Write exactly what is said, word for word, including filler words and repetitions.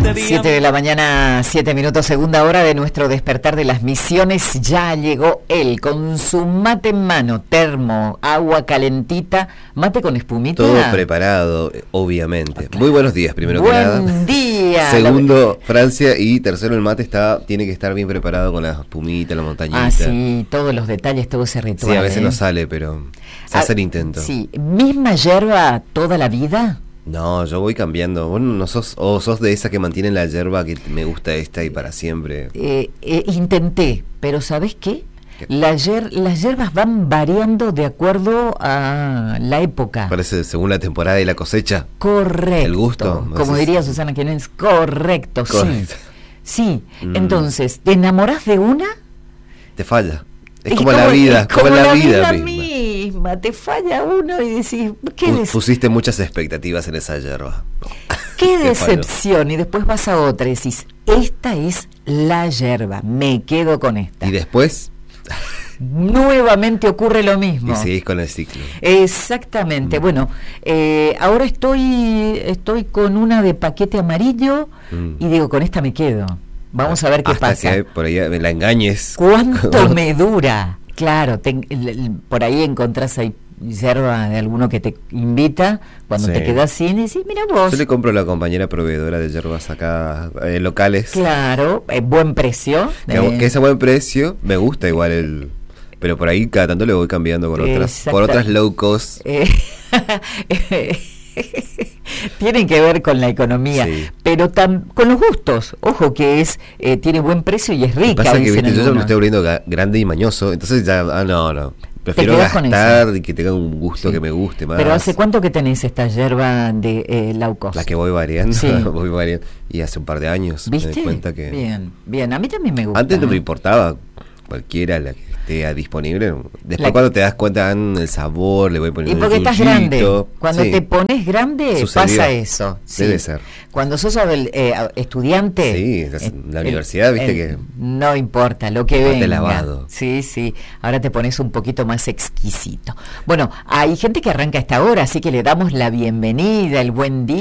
Siete de la mañana, siete minutos, segunda hora de nuestro despertar de las misiones. Ya llegó él con su mate en mano, termo, agua calentita, mate con espumita. Todo preparado, obviamente. Claro. Muy buenos días, primero Buen que nada. Buen día. Segundo, Francia. Y tercero, el mate está tiene que estar bien preparado con la espumita, la montañita. Ah, sí, todos los detalles, todo ese ritual. Sí, a veces ¿eh? no sale, pero se a, hace el intento. Sí, ¿misma yerba toda la vida? No, yo voy cambiando. Vos no sos, o sos de esa que mantienen la yerba que me gusta esta y para siempre. Eh, eh, intenté, pero ¿sabés qué? ¿Qué? La yer, las hierbas van variando de acuerdo a la época. Parece según la temporada y la cosecha. Correcto. El gusto. Como Así diría es. Susana Quiñones, correcto, Correcto. sí. Sí, Mm. entonces, ¿te enamorás de una? Te falla. Es, Es como, la vida, es como, la vida, misma. misma. misma. Te falla uno y decís, ¿qué, Pus- des Pusiste muchas expectativas en esa yerba. qué Te falló. decepción? Y después vas a otra y decís, esta es la yerba, me quedo con esta. Y después, Nuevamente ocurre lo mismo. y seguís con el ciclo. Exactamente. Mm. Bueno, eh, ahora estoy estoy con una de paquete amarillo Mm. y digo, con esta me quedo. Vamos a ver qué Hasta pasa. que por ahí me la engañes. ¿Cuánto me dura? Claro, te, el- el- por ahí encontrás ahí yerba de alguno que te invita cuando Sí. te quedas sin y decís, mira vos. Yo le compro a la compañera proveedora de yerbas acá, eh, locales. Claro, eh, buen precio. Que, eh, que es a buen precio, me gusta igual el... Pero por ahí cada tanto le voy cambiando por otras, Exacta- por otras low cost. Eh, tienen que ver con la economía, Sí. pero tam, con los gustos. Ojo que es eh, tiene buen precio y es Lo que rica. pasa que dicen viste, yo ya me algunos. estoy volviendo ga- grande y mañoso, entonces ya, ah, no, no. Prefiero quedás con gastar y que tenga un gusto Sí. que me guste más. Pero ¿hace cuánto que tenés esta yerba de eh, low cost? La que voy variando, Sí. voy variando. Y hace un par de años me ¿Viste? di cuenta que... Bien, bien. A mí también me gusta. Antes no me importaba cualquiera la que esté disponible. Después La- cuando te das cuenta dan el sabor, le voy Y poniendo porque un estás yuyito. grande. Cuando Sí. te pones grande Sucedió. pasa eso. Sí. Debe ser. Cuando sos adol- eh, estudiante. Sí, es eh, la el- universidad, viste el- que- No importa, lo que Mate venga. lavado. Sí, sí. Ahora te pones un poquito más exquisito. Bueno, hay gente que arranca a esta hora, así que le damos la bienvenida, el buen día.